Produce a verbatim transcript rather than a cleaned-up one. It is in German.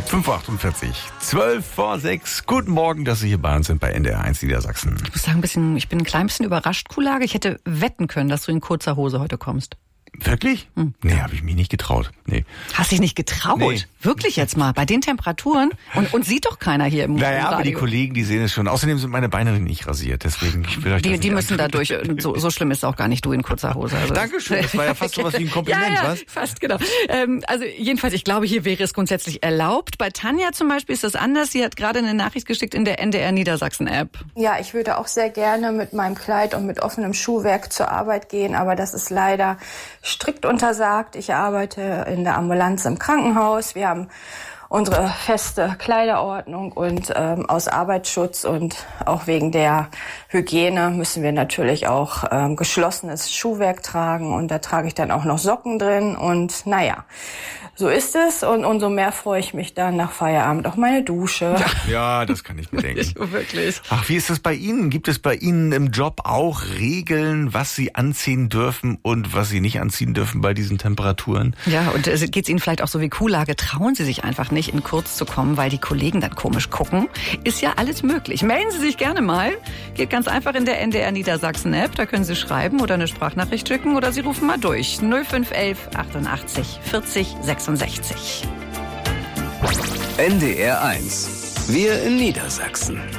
fünf Uhr achtundvierzig, zwölf vor sechs. Guten Morgen, dass Sie hier bei uns sind bei N D R eins Niedersachsen. Ich muss sagen, ein bisschen, ich bin ein klein bisschen überrascht, Kuhlage. Ich hätte wetten können, dass du in kurzer Hose heute kommst. Wirklich? Hm. Nee, habe ich mich nicht getraut. Nee. Hast dich nicht getraut? Nee. Wirklich jetzt mal? Bei den Temperaturen? Und, und sieht doch keiner hier im Naja, im aber die Kollegen, die sehen es schon. Außerdem sind meine Beine nicht rasiert. Deswegen, ich will euch Die, das die nicht müssen antun. dadurch, so, so schlimm ist auch gar nicht, du in kurzer Hose. Also Dankeschön, das war ja fast sowas wie ein Kompliment, ja, ja, was? fast, genau. Ähm, also jedenfalls, ich glaube, hier wäre es grundsätzlich erlaubt. Bei Tanja zum Beispiel ist das anders. Sie hat gerade eine Nachricht geschickt in der N D R Niedersachsen-App. Ja, ich würde auch sehr gerne mit meinem Kleid und mit offenem Schuhwerk zur Arbeit gehen, aber das ist leider strikt untersagt. Ich arbeite in der Ambulanz im Krankenhaus. Wir haben unsere feste Kleiderordnung und ähm, aus Arbeitsschutz und auch wegen der Hygiene müssen wir natürlich auch ähm, geschlossenes Schuhwerk tragen und da trage ich dann auch noch Socken drin und naja, so ist es und umso mehr freue ich mich dann nach Feierabend auf meine Dusche. Ja, das kann ich bedenken. Wirklich. Ach, wie ist das bei Ihnen? Gibt es bei Ihnen im Job auch Regeln, was Sie anziehen dürfen und was Sie nicht anziehen dürfen bei diesen Temperaturen? Ja, und äh, geht es Ihnen vielleicht auch so wie Kuhlage? Trauen Sie sich einfach nicht, in kurz zu kommen, weil die Kollegen dann komisch gucken? Ist ja alles möglich. Melden Sie sich gerne mal. Geht ganz einfach in der N D R Niedersachsen-App. Da können Sie schreiben oder eine Sprachnachricht schicken oder Sie rufen mal durch. null fünf elf achtundachtzig vierzig sechsundsechzig. N D R eins. Wir in Niedersachsen.